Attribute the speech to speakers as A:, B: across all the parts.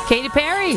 A: Katy Perry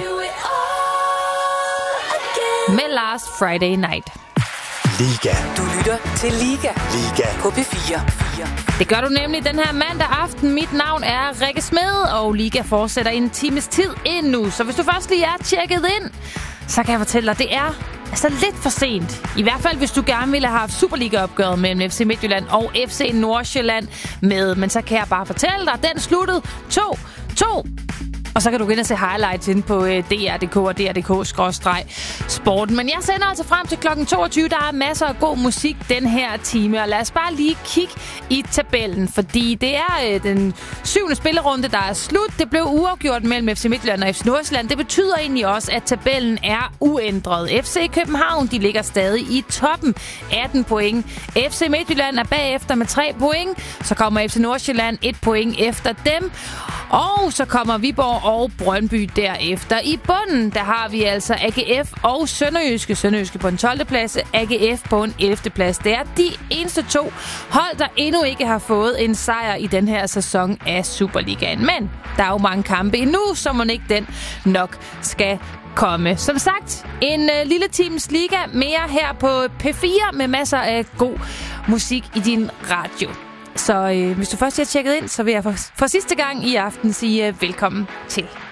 A: med Last Friday Night.
B: Liga.
C: Du lytter til Liga.
B: Liga.
C: På P4.
A: Det gør du nemlig den her mandag aften. Mit navn er Rikke Smed, og Liga fortsætter en times tid endnu. Så hvis du først lige er tjekket ind, så kan jeg fortælle dig, det er altså lidt for sent. I hvert fald, hvis du gerne ville have haft Superliga-opgøret mellem FC Midtjylland og FC Nordsjælland med. Men så kan jeg bare fortælle dig, den sluttede 2-2. Og så kan du gå ind og se highlights inde på DR.dk og DR.dk/sporten. Men jeg sender altså frem til klokken 22. Der er masser af god musik den her time. Og lad os bare lige kigge i tabellen. Fordi det er den 7. spillerunde, der er slut. Det blev uafgjort mellem FC Midtjylland og FC Nordsjælland. Det betyder egentlig også, at tabellen er uændret. FC København, de ligger stadig i toppen. 18 point. FC Midtjylland er bagefter med 3 point. Så kommer FC Nordsjælland 1 point efter dem. Og så kommer Viborg og Brøndby derefter. I bunden, der har vi altså AGF og Sønderjyske på en 12. plads, AGF på en 11. plads. Det er de eneste 2 hold, der endnu ikke har fået en sejr i den her sæson af Superligaen. Men der er jo mange kampe endnu, så må ikke den nok skal komme. Som sagt, en lille times Liga mere her på P4 med masser af god musik i din radio. Så hvis du først har tjekket ind, så vil jeg for sidste gang i aften sige velkommen til.